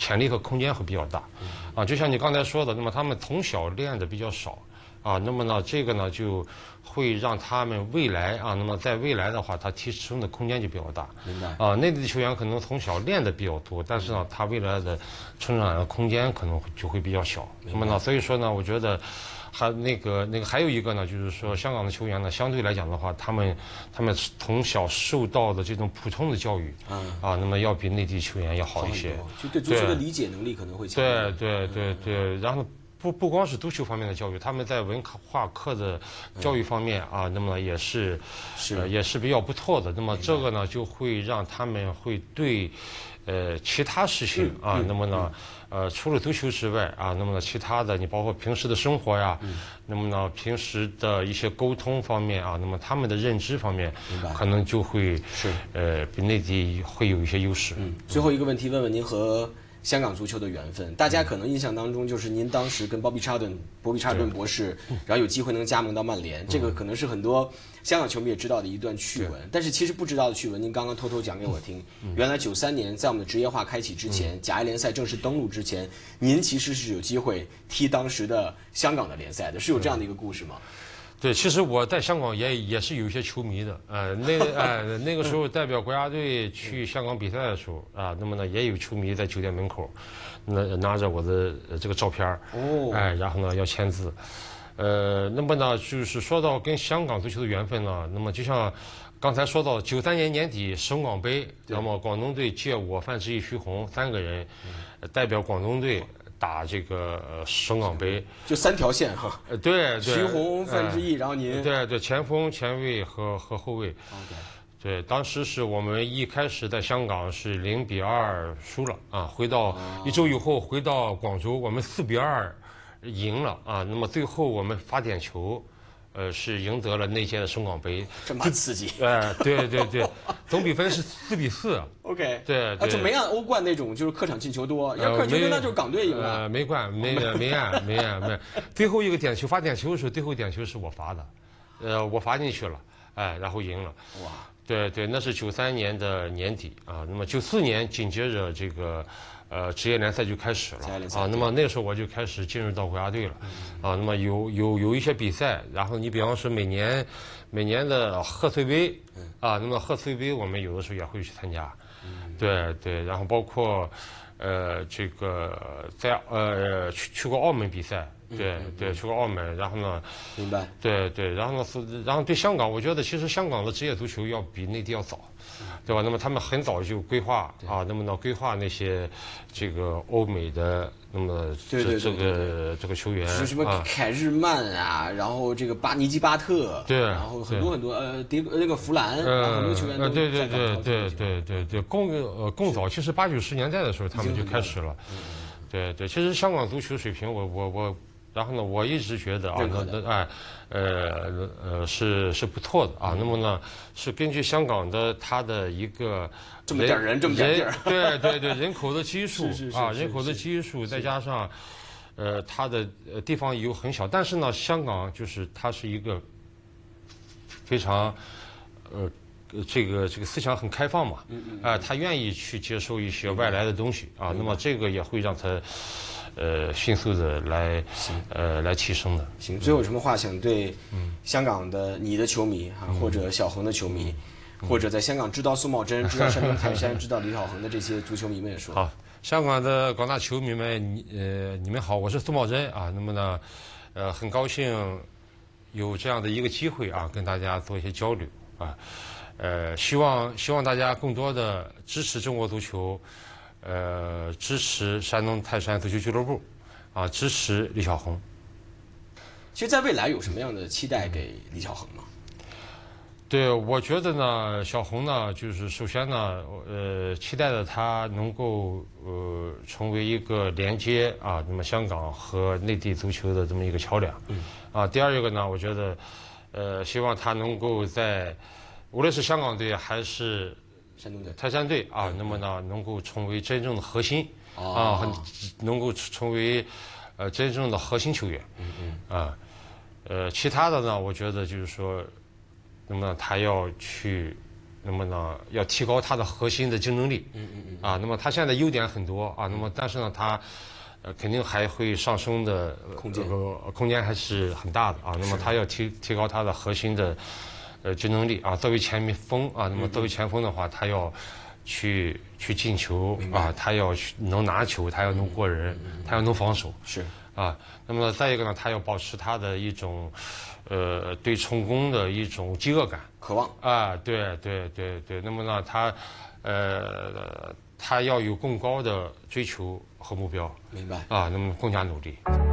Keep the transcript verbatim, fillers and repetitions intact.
潜力和空间会比较大，啊，就像你刚才说的，那么他们从小练的比较少，啊，那么呢，这个呢就会让他们未来啊，那么在未来的话，他提升的空间就比较大。 明白。 啊，内地的球员可能从小练的比较多，但是呢，他未来的成长的空间可能就会比较小。那么呢，所以说呢，我觉得。还那个那个还有一个呢，就是说香港的球员呢，相对来讲的话，他们他们从小受到的这种普通的教育，嗯啊，那么要比内地球员要好一些， 就对足球的理解能力可能会强。 对对对对，然后不不光是足球方面的教育，他们在文化课的教育方面啊，那么也是是也是比较不错的。那么这个呢，就会让他们会对呃其他事情啊，那么呢。呃，除了足球之外啊，那么呢，其他的你包括平时的生活呀，嗯、那么呢，平时的一些沟通方面啊，那么他们的认知方面，可能就会是呃比内地会有一些优势。 嗯，最后一个问题问问您和香港足球的缘分，大家可能印象当中就是您当时跟鲍比查顿、博比查顿博士，然后有机会能加盟到曼联，这个可能是很多香港球迷也知道的一段趣闻。但是其实不知道的趣闻，您刚刚偷偷讲给我听。原来九三年在我们的职业化开启之前，甲 A 联赛正式登陆之前，您其实是有机会踢当时的香港的联赛的，是有这样的一个故事吗？ 对，其实我在香港也也是有一些球迷的，呃，那呃那个时候代表国家队去香港比赛的时候啊，那么呢也有球迷在酒店门口，那拿着我的这个照片哦，哎，然后呢要签字，呃，那么呢就是说到跟香港足球的缘分呢，那么就像刚才说到九三年年底省广杯，那么广东队借我范志毅、徐宏三个人代表广东队。打这个省港杯， 就三条线哈。 呃，对对。 徐宏、范志毅，然后您。 对对，前锋、前卫和和后卫。 OK。 对，当时是我们一开始在香港是零比二输了啊，回到一周以后回到广州，我们四比二赢了啊。那么最后我们罚点球。呃，是赢得了那届的省港杯， 这么刺激！ 哎、呃，对对对，总比分是四比四。 OK， 对对， 啊，就没按欧冠那种，就是客场进球多，要客场进球多那就是港队赢了。 呃，没冠，没没按，没按，没。最后一个点球罚点球的时候，最后点球是我罚的，呃，我罚进去了，哎，然后赢了。哇！对对，那是九三年的年底啊，那么九四年紧接着这个。呃，职业联赛就开始了啊，那么那个时候我就开始进入到国家队了，啊，那么有有有一些比赛，然后你比方说每年每年的贺岁杯，啊，那么贺岁杯我们有的时候也会去参加，对对，然后包括呃这个在呃去去过澳门比赛，对对，去过澳门，然后呢， 明白， 对对，然后呢是然后对香港，我觉得其实香港的职业足球要比内地要早。对吧？那么他们很早就规划啊，那么呢规划那些这个欧美的，那么这这个这个球员， 什么凯日曼啊，然后这个巴尼基巴特， 对， 然后很多很多呃迭那个弗兰， 呃， 很多球员都对对对对对对对，更呃更早，其实八九十年代的时候他们就开始了，对对，其实香港足球水平，我我我。然后呢，我一直觉得啊，那那哎，呃呃是是不错的啊。那么呢，是根据香港的它的一个这么点人，这么点地儿， 对对对，人口的基数啊，人口的基数，再加上呃它的地方有很小，但是呢，香港就是它是一个非常呃这个这个思想很开放嘛，啊，他愿意去接受一些外来的东西啊，那么这个也会让他。呃，迅速的来，呃，来提升的。 行，最后有什么话想对香港的你的球迷啊，或者小恒的球迷，或者在香港知道苏茂贞、知道山东泰山、知道李晓恒的这些足球迷们说？ 好，香港的广大球迷们，你呃，你们好，我是苏茂贞啊。那么呢，呃，很高兴有这样的一个机会啊，跟大家做一些交流啊。呃，希望希望大家更多的支持中国足球。呃，支持山东泰山足球俱乐部，啊，支持李晓恒。 其实，在未来有什么样的期待给李晓恒吗？ 对，我觉得呢，小恒呢，就是首先呢，呃，期待着他能够呃成为一个连接啊，那么香港和内地足球的这么一个桥梁。嗯。啊，第二一个呢，我觉得，呃，希望他能够在无论是香港队还是。 山东队、 泰山队啊，那么呢，能够成为真正的核心啊，能够成为呃真正的核心球员。嗯嗯。啊，呃，其他的呢，我觉得就是说，那么他要去那么呢，要提高他的核心的竞争力。嗯嗯嗯。啊，那么他现在的优点很多啊，那么但是呢，他呃肯定还会上升的空间， 呃空间还是很大的啊。那么他要提提高他的核心的呃竞争力啊。作为前锋啊，那么作为前锋的话，他要去去进球啊，他要去能拿球，他要能过人，他要能防守。 是。 啊，那么再一个呢，他要保持他的一种，呃，对成功的一种饥饿感、 渴望啊，对对对对。那么呢，他，呃，他要有更高的追求和目标。 明白。 啊，那么更加努力。